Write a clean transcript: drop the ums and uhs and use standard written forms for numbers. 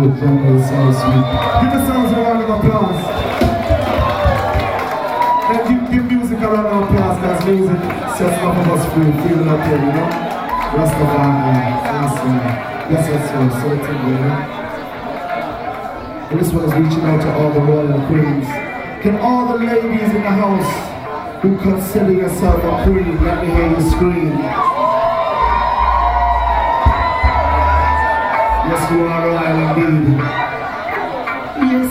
good, jungle, so sweet. Give yourselves a round of applause. And give music a round of applause, because music sets some of us free, feeling up here, you know? Rastafari, yes, so it's in there. And this one is reaching out to all the royal queens. Can all the ladies in the house who consider yourself a queen, let me hear you scream. Yes, you are royal indeed.